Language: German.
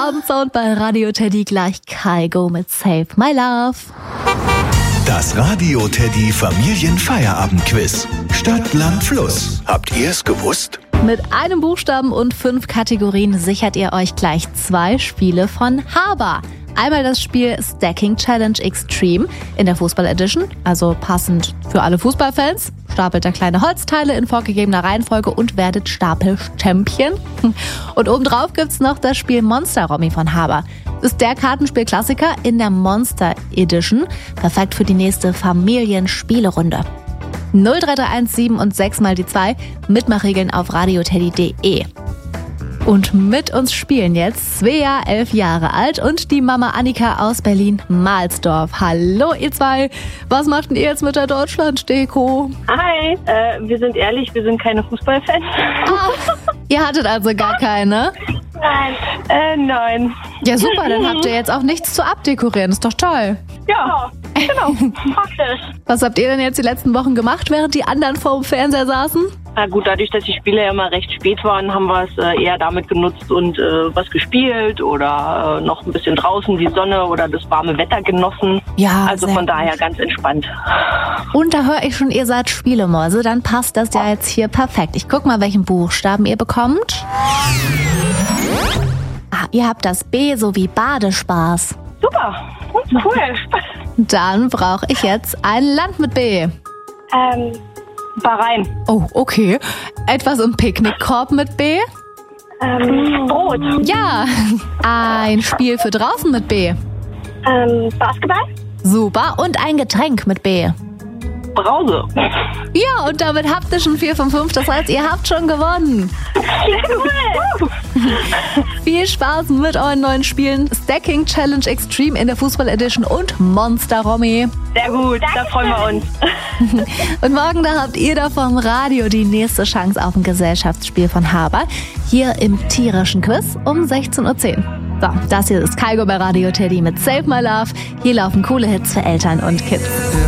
Feierabendsound bei Radio Teddy, gleich Kygo mit Save My Love. Das Radio Teddy Familienfeierabendquiz. Stadt, Land, Fluss. Habt ihr es gewusst? Mit einem Buchstaben und 5 Kategorien sichert ihr euch gleich 2 Spiele von Haber. Einmal das Spiel Stacking Challenge Extreme in der Fußball Edition, also passend für alle Fußballfans. Stapelt da kleine Holzteile in vorgegebener Reihenfolge und werdet Stapel-Champion. Und obendrauf gibt's noch das Spiel Monster Rommi von Haber. Das ist der Kartenspielklassiker in der Monster Edition. Perfekt für die nächste Familienspielerunde. 03317 und 6 mal die 2. Mitmachregeln auf radioteddy.de. Und mit uns spielen jetzt Svea, 11 Jahre alt, und die Mama Annika aus Berlin-Mahlsdorf. Hallo ihr zwei, was macht denn ihr jetzt mit der Deutschland-Deko? Hi, wir sind ehrlich, wir sind keine Fußballfans. Ihr hattet also gar keine? Nein. Ja super, dann habt ihr jetzt auch nichts zu abdekorieren, ist doch toll. Ja, genau, praktisch. Was habt ihr denn jetzt die letzten Wochen gemacht, während die anderen vor dem Fernseher saßen? Na gut, dadurch, dass die Spiele ja immer recht spät waren, haben wir es eher damit genutzt und was gespielt oder noch ein bisschen draußen die Sonne oder das warme Wetter genossen. Ja, also von daher ganz entspannt. Und da höre ich schon, ihr seid Spielemäuse, dann passt das ja jetzt hier perfekt. Ich guck mal, welchen Buchstaben ihr bekommt. Ihr habt das B sowie Badespaß. Super, cool. Dann brauche ich jetzt ein Land mit B. Bahrain. Oh, okay. Etwas im Picknickkorb mit B? Brot. Ja. Ein Spiel für draußen mit B. Basketball. Super. Und ein Getränk mit B. Brause. Ja, und damit habt ihr schon 4 von 5. Das heißt, ihr habt schon gewonnen. Cool. Viel Spaß mit euren neuen Spielen Stacking Challenge Extreme in der Fußball Edition und Monster Rommi. Sehr gut, da freuen wir uns. Und morgen, da habt ihr da vom Radio die nächste Chance auf ein Gesellschaftsspiel von Haber. Hier im tierischen Quiz um 16:10 Uhr. So, das hier ist Kygo bei Radio Teddy mit Save My Love. Hier laufen coole Hits für Eltern und Kids.